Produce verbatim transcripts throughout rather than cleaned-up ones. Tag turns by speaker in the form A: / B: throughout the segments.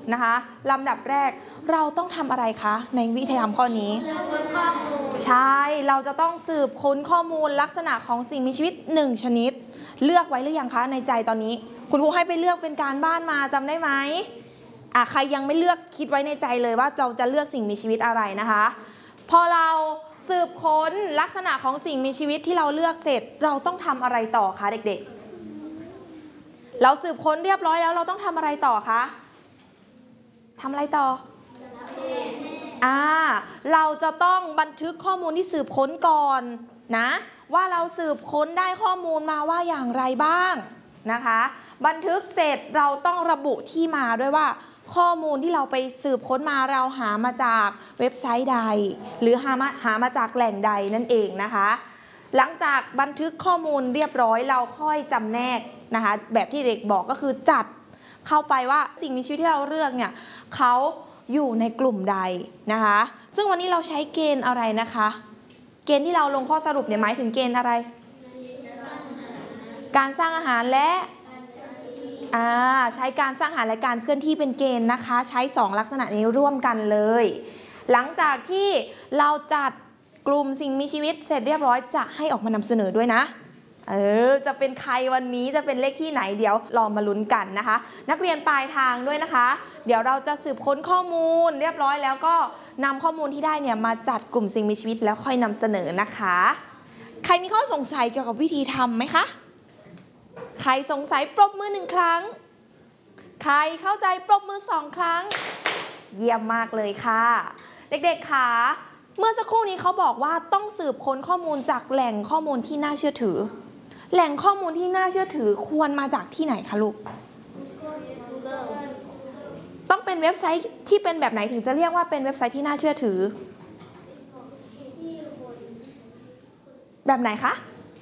A: นะคะลำดับแรกเราต้องทำอะไรคะในวิทยาข้อนี้ใช่เราจะต้องสืบค้นข้อมูลลักษณะของสิ่งมีชีวิตหนึ่งชนิดเลือกไว้หรือยังคะในใจตอนนี้คุณครูให้ไปเลือกเป็นการบ้านมาจำได้ไหมอ่ะใครยังไม่เลือกคิดไว้ในใจเลยว่าเราจะเลือกสิ่งมีชีวิตอะไรนะคะพอเราสืบค้นลักษณะของสิ่งมีชีวิตที่เราเลือกเสร็จเราต้องทำอะไรต่อคะเด็กๆเราสืบค้นเรียบร้อยแล้วเราต้องทำอะไรต่อคะทำอะไรต่ออ่าเราจะต้องบันทึกข้อมูลที่สืบค้นก่อนนะว่าเราสืบค้นได้ข้อมูลมาว่าอย่างไรบ้างนะคะบันทึกเสร็จเราต้องระบุที่มาด้วยว่าข้อมูลที่เราไปสืบค้นมาเราหามาจากเว็บไซต์ใดหรือหามาหามาจากแหล่งใดนั่นเองนะคะหลังจากบันทึกข้อมูลเรียบร้อยเราค่อยจำแนกนะคะแบบที่เด็กบอกก็คือจัดเข้าไปว่าสิ่งมีชีวิตที่เราเลือกเนี่ยเขาอยู่ในกลุ่มใดนะคะซึ่งวันนี้เราใช้เกณฑ์อะไรนะคะเกณฑ์ที่เราลงข้อสรุปเนี่ยหมายถึงเกณฑ์อะไรการสร้างอาหารและอ่าใช้การสร้างอาหารและการเคลื่อนที่เป็นเกณฑ์นะคะใช้สองลักษณะนี้ร่วมกันเลยหลังจากที่เราจัดกลุ่มสิ่งมีชีวิตเสร็จเรียบร้อยจะให้ออกมานำเสนอด้วยนะเออจะเป็นใครวันนี้จะเป็นเลขที่ไหนเดี๋ยวลองมาลุ้นกันนะคะนักเรียนปลายทางด้วยนะคะเดี๋ยวเราจะสืบค้นข้อมูลเรียบร้อยแล้วก็นำข้อมูลที่ได้เนี่ยมาจัดกลุ่มสิ่งมีชีวิตแล้วค่อยนำเสนอนะคะใครมีข้อสงสัยเกี่ยวกับวิธีทำไหมคะใครสงสัยปรบมือหนึ่งครั้งใครเข้าใจปรบมือสองครั้งเยี่ยมมากเลยค่ะเด็กๆค่ะเมื่อสักครู่นี้เขาบอกว่าต้องสืบค้นข้อมูลจากแหล่งข้อมูลที่น่าเชื่อถือแหล่งข้อมูลที่น่าเชื่อถือควรมาจากที่ไหนคะลูกต้องเป็นเว็บไซต์ที่เป็นแบบไหนถึงจะเรียกว่าเป็นเว็บไซต์ที่น่าเชื่อถือแบบไหนคะ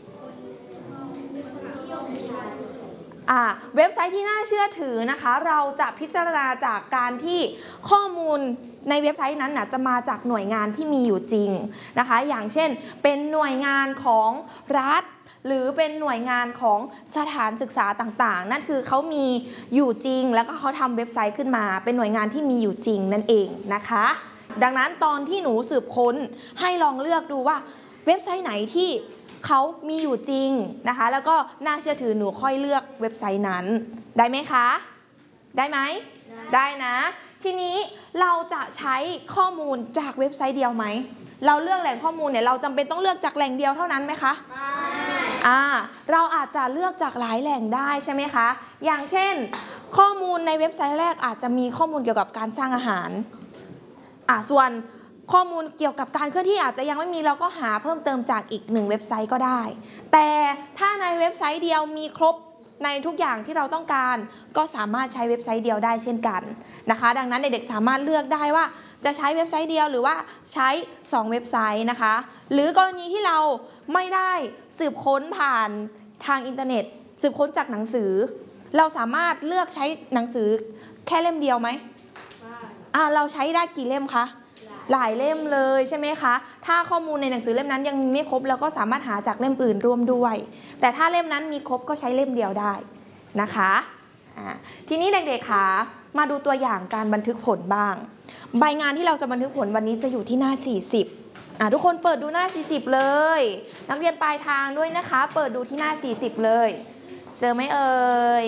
A: อ่าเว็บไซต์ที่น่าเชื่อถือนะคะเราจะพิจารณาจากการที่ข้อมูลในเว็บไซต์นั้นนะจะมาจากหน่วยงานที่มีอยู่จริงนะคะอย่างเช่นเป็นหน่วยงานของรัฐหรือเป็นหน่วยงานของสถานศึกษาต่างๆนั่นคือเขามีอยู่จริงแล้วก็เขาทำเว็บไซต์ขึ้นมาเป็นหน่วยงานที่มีอยู่จริงนั่นเองนะคะดังนั้นตอนที่หนูสืบค้นให้ลองเลือกดูว่าเว็บไซต์ไหนที่เขามีอยู่จริงนะคะแล้วก็น่าเชื่อถือหนูค่อยเลือกเว็บไซต์นั้นได้ไหมคะได้ไหมได้นะทีนี้เราจะใช้ข้อมูลจากเว็บไซต์เดียวไหมเราเลือกแหล่งข้อมูลเนี่ยเราจำเป็นต้องเลือกจากแหล่งเดียวเท่านั้นไหมคะไม่อ่าเราอาจจะเลือกจากหลายแหล่งได้ใช่ไหมคะอย่างเช่นข้อมูลในเว็บไซต์แรกอาจจะมีข้อมูลเกี่ยวกับการสร้างอาหารอ่าส่วนข้อมูลเกี่ยวกับการเคลื่อนที่อาจจะยังไม่มีเราก็หาเพิ่มเติมจากอีกหนึ่งเว็บไซต์ก็ได้แต่ถ้าในเว็บไซต์เดียวมีครบในทุกอย่างที่เราต้องการก็สามารถใช้เว็บไซต์เดียวได้เช่นกันนะคะดังนั้นเด็กๆสามารถเลือกได้ว่าจะใช้เว็บไซต์เดียวหรือว่าใช้สองเว็บไซต์นะคะหรือกรณีที่เราไม่ได้สืบค้นผ่านทางอินเทอร์เน็ตสืบค้นจากหนังสือเราสามารถเลือกใช้หนังสือแค่เล่มเดียวไหมอ่าเราใช้ได้กี่เล่มคะหลายเล่มเลยใช่ไหมคะถ้าข้อมูลในหนังสือเล่มนั้นยังไม่ครบเราก็สามารถหาจากเล่มอื่นร่วมด้วยแต่ถ้าเล่มนั้นมีครบก็ใช้เล่มเดียวได้นะคะทีนี้เด็กๆค่ะมาดูตัวอย่างการบันทึกผลบ้างใบงานที่เราจะบันทึกผลวันนี้จะอยู่ที่หน้าสี่สิบอ่ะทุกคนเปิดดูหน้าสี่สิบเลยนักเรียนปลายทางด้วยนะคะเปิดดูที่หน้าสี่สิบเลยเจอไหมเอ่ย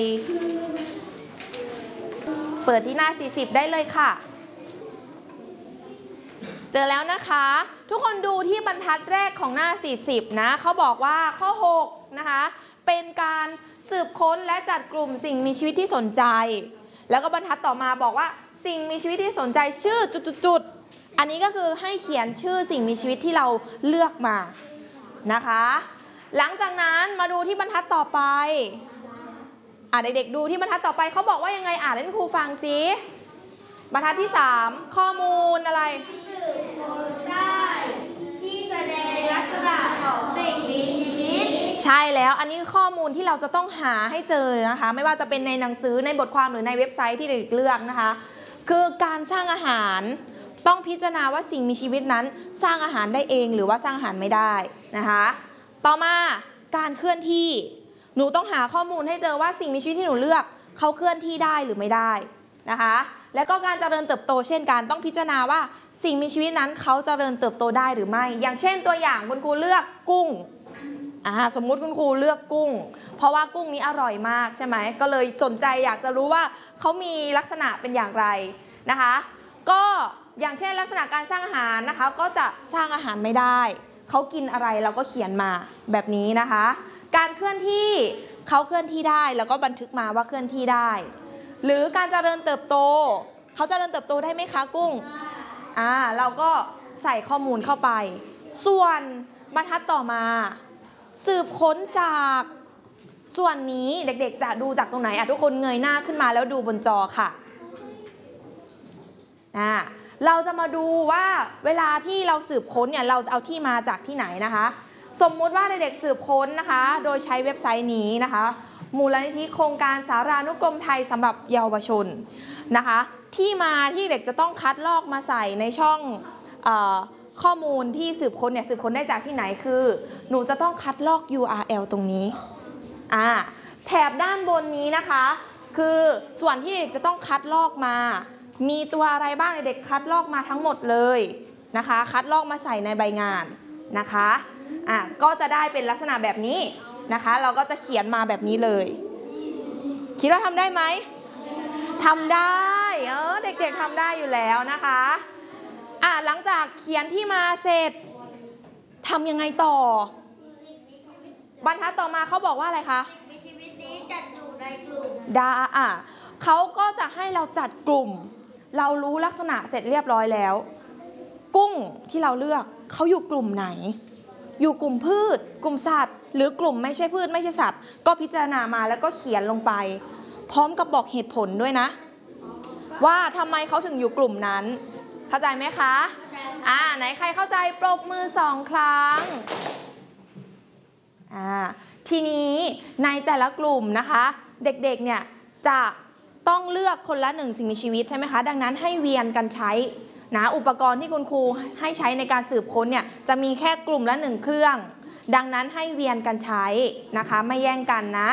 A: เปิดที่หน้าสี่สิบได้เลยค่ะเจอแล้วนะคะทุกคนดูที่บรรทัดแรกของหน้าสี่สิบนะเขาบอกว่าข้อหกนะคะเป็นการสืบค้นและจัดกลุ่มสิ่งมีชีวิตที่สนใจแล้วก็บรรทัดต่อมาบอกว่าสิ่งมีชีวิตที่สนใจชื่อจุดๆอันนี้ก็คือให้เขียนชื่อสิ่งมีชีวิตที่เราเลือกมานะคะหลังจากนั้นมาดูที่บรรทัดต่อไปอ่ะเด็กๆดูที่บรรทัดต่อไปเขาบอกว่ายังไงอ่านให้ครูฟังซิบรรทัดที่สามข้อมูลอะไรได้ที่แสดงลักษณะของสิ่งมีชีวิตใช่แล้วอันนี้ข้อมูลที่เราจะต้องหาให้เจอนะคะไม่ว่าจะเป็นในหนังสือในบทความหรือในเว็บไซต์ที่เด็กเลือกนะคะคือการสร้างอาหารต้องพิจารณาว่าสิ่งมีชีวิตนั้นสร้างอาหารได้เองหรือว่าสร้างอาหารไม่ได้นะคะต่อมาการเคลื่อนที่หนูต้องหาข้อมูลให้เจอว่าสิ่งมีชีวิตที่หนูเลือกเขาเคลื่อนที่ได้หรือไม่ได้นะคะแล้วก็การเจริญเติบโตเช่นกันต้องพิจารณาว่าสิ่งมีชีวิตนั้นเขาเจริญเติบโตได้หรือไม่อย่างเช่นตัวอย่างคุณครูเลือกกุ้งอ่าสมมุติคุณครูเลือกกุ้งเพราะว่ากุ้งนี้อร่อยมากใช่ไหมก็เลยสนใจอยากจะรู้ว่าเขามีลักษณะเป็นอย่างไรนะคะก็อย่างเช่นลักษณะการสร้างอาหารนะคะก็จะสร้างอาหารไม่ได้เขากินอะไรเราก็เขียนมาแบบนี้นะคะการเคลื่อนที่เขาเคลื่อนที่ได้แล้วก็บันทึกมาว่าเคลื่อนที่ได้หรือการเจริญเติบโตเขาเจริญเติบโตได้ไหมคะกุ้งอ่าเราก็ใส่ข้อมูลเข้าไปส่วนบรรทัดต่อมาสืบค้นจากส่วนนี้เด็กๆจะดูจากตรงไหนอ่ะทุกคนเงยหน้าขึ้นมาแล้วดูบนจอค่ะอ่าเราจะมาดูว่าเวลาที่เราสืบค้นเนี่ยเราจะเอาที่มาจากที่ไหนนะคะสมมุติว่าเด็กๆสืบค้นนะคะโดยใช้เว็บไซต์นี้นะคะมูลนิธิโครงการสารานุกรมไทยสำหรับเยาวชนนะคะที่มาที่เด็กจะต้องคัดลอกมาใส่ในช่องเอ่อข้อมูลที่สืบค้นเนี่ยสืบค้นได้จากที่ไหนคือหนูจะต้องคัดลอก ยู อาร์ แอล ตรงนี้อ่าแถบด้านบนนี้นะคะคือส่วนที่เด็กจะต้องคัดลอกมามีตัวอะไรบ้างเด็กคัดลอกมาทั้งหมดเลยนะคะคัดลอกมาใส่ในใบงานนะคะอ่ะก็จะได้เป็นลักษณะแบบนี้นะคะเราก็จะเขียนมาแบบนี้เลยคิดว่าทำได้ไหมทำได้เออเด็กๆทำได้อยู่แล้วนะคะอ่ะหลังจากเขียนที่มาเสร็จทำยังไงต่อบรรทัดต่อมาเขาบอกว่าอะไรคะมีชีวิตนี้จัดอยู่ในกลุ่มดาอ่ะเขาก็จะให้เราจัดกลุ่มเรารู้ลักษณะเสร็จเรียบร้อยแล้วกุ้งที่เราเลือกเขาอยู่กลุ่มไหนอยู่กลุ่มพืชกลุ่มสัตว์หรือกลุ่มไม่ใช่พืชไม่ใช่สัตว์ก็พิจารณามาแล้วก็เขียนลงไปพร้อมกับบอกเหตุผลด้วยนะว่าทำไมเขาถึงอยู่กลุ่มนั้นเข้าใจไหมคะอ่าไหนใครเข้าใจปรบมือสองครั้งอ่าทีนี้ในแต่ละกลุ่มนะคะเด็กๆเนี่ยจะต้องเลือกคนละหนึ่งสิ่งมีชีวิตใช่ไหมคะดังนั้นให้เวียนกันใช้นะอุปกรณ์ที่คุณครูให้ใช้ในการสืบค้นเนี่ยจะมีแค่กลุ่มละหนึ่งเครื่องดังนั้นให้เวียนกันใช้นะคะไม่แย่งกันนะ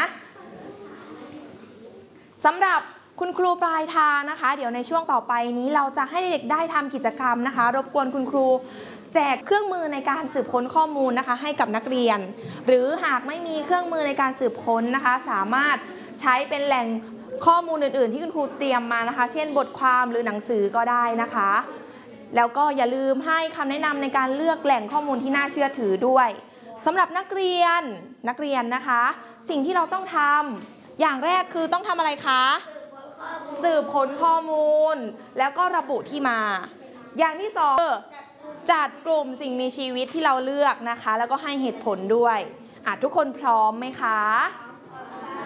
A: สำหรับคุณครูปลายทางนะคะเดี๋ยวในช่วงต่อไปนี้เราจะให้เด็กได้ทำกิจกรรมนะคะรบกวนคุณครูแจกเครื่องมือในการสืบค้นข้อมูลนะคะให้กับนักเรียนหรือหากไม่มีเครื่องมือในการสืบค้นนะคะสามารถใช้เป็นแหล่งข้อมูลอื่นๆที่คุณครูเตรียมมานะคะเช่นบทความหรือหนังสือก็ได้นะคะแล้วก็อย่าลืมให้คำแนะนำในการเลือกแหล่งข้อมูลที่น่าเชื่อถือด้วยสำหรับนักเรียนนักเรียนนะคะสิ่งที่เราต้องทำอย่างแรกคือต้องทำอะไรคะสืบค้นข้อมูลแล้วก็ระบุที่มาอย่างที่สองจัดกลุ่มสิ่งมีชีวิตที่เราเลือกนะคะแล้วก็ให้เหตุผลด้วยอ่ะทุกคนพร้อมไหมคะ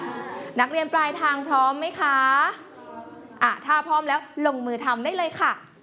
A: นักเรียนปลายทางพร้อมไหมคะอ่ะถ้าพร้อมแล้วลงมือทำได้เลยค่ะ